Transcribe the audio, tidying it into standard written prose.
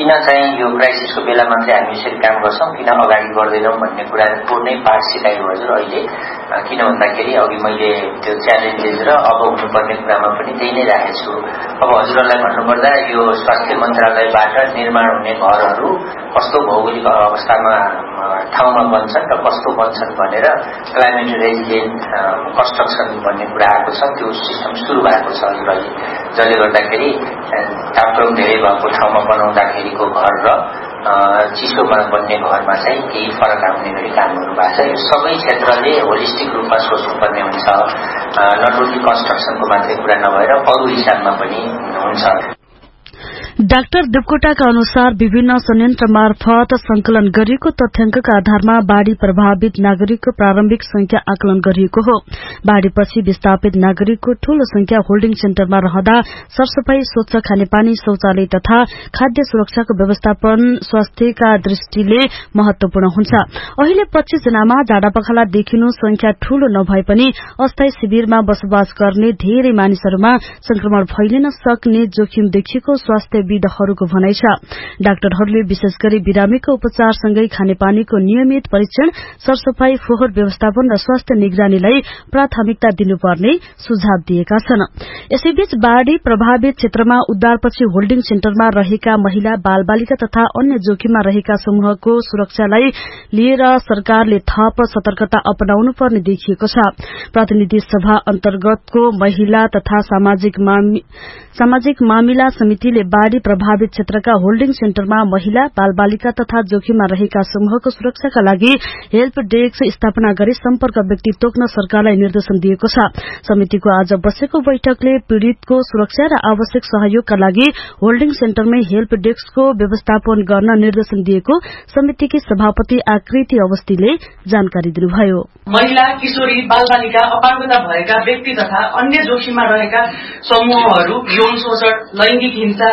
चाहिँ यो क्राइसिसको बेला मात्रै हामी यसरी काम गर्छौँ, किन अगाडि बढ्दैनौँ भन्ने कुराको नै पाठ सिकायो हजुर अहिले। किन भन्दाखेरि अघि मैले त्यो च्यालेन्जेस र अब हुनुपर्ने कुरामा पनि त्यही नै राखेको छु। अब हजुरहरूलाई भन्नुपर्दा यो स्वास्थ्य मन्त्रालयबाट निर्माण हुने घरहरू कस्तो भौगोलिक अवस्थामा ठाउँमा बन्छन् र कस्तो बन्छन् भनेर क्लाइमेट रेजिलिएन्ट कन्स्ट्रक्सन भन्ने कुरा आएको छ, त्यो सिस्टम सुरु भएको छ हजुर अहिले, जसले गर्दाखेरि तापक्रम धेरै भएको ठाउँमा बनाउँदाखेरिको घर र चिसोमा बन्ने घरमा चाहिँ केही फरक आउने गरी कामहरू भएको छ। यो सबै क्षेत्रले होलिस्टिक रूपमा सोच्नुपर्ने हुन्छ, नट ओन्ली कन्स्ट्रक्सनको मात्रै कुरा नभएर अरू हिसाबमा पनि हुन्छ। डाक्टर देवकोटाका अनुसार विभिन्न संयन्त्र मार्फत संकलन गरिएको तथ्याङ्कका आधारमा बाढ़ी प्रभावित नागरिकको प्रारम्भिक संख्या आकलन गरिएको हो। बाढ़ीपछि विस्थापित नागरिकको ठूलो संख्या होल्डिङ सेन्टरमा रहँदा सरसफाई, स्वच्छ खानेपानी, शौचालय तथा खाद्य सुरक्षाको व्यवस्थापन स्वास्थ्यका दृष्टिले महत्वपूर्ण हुन्छ। अहिले 25 जनामा झाडापखाला देखिनु संख्या ठूलो नभए पनि अस्थायी शिविरमा बसोबास गर्ने धेरै मानिसहरूमा संक्रमण फैलिन सक्ने जोखिम देखिएको स्वास्थ्यविदहरूको भनाइ छ। डाक्टरहरूले विशेष गरी बिरामीको उपचारसँगै खानेपानीको नियमित परीक्षण, सरसफाई, फोहोर व्यवस्थापन र स्वास्थ्य निगरानीलाई प्राथमिकता दिनुपर्ने सुझाव दिएका छन्। यसैबीच बाढ़ी प्रभावित क्षेत्रमा उद्धारपछि होल्डिङ सेन्टरमा रहेका महिला, बालबालिका तथा अन्य जोखिममा रहेका समूहको सुरक्षालाई लिएर सरकारले थप सतर्कता अपनाउनु पर्ने देखिएको छ। प्रतिनिधि सभा अन्तर्गतको महिला तथा सामाजिक मामिला समितिले बाढ़ी प्रभावित क्षेत्रका होल्डिङ सेन्टरमा महिला, बालबालिका तथा जोखिममा रहेका समूहको सुरक्षाका लागि हेल्प डेस्क स्थापना गरी सम्पर्क व्यक्ति तोक्न सरकारलाई निर्देशन दिएको छ। समितिको आज बसेको बैठकले पीड़ितको सुरक्षा र आवश्यक सहयोगका लागि होल्डिङ सेन्टरमै हेल्प डेस्कको व्यवस्थापन गर्न निर्देशन दिएको समितिकी सभापति आकृति अवस्थीले जानकारी दिनुभयो। महिला, किशोरी, बालबालिका, अपाङ्गता भएका व्यक्ति तथा अन्य जोखिममा रहेका समूहहरू यौन शोषण, लैंगिक हिंसा,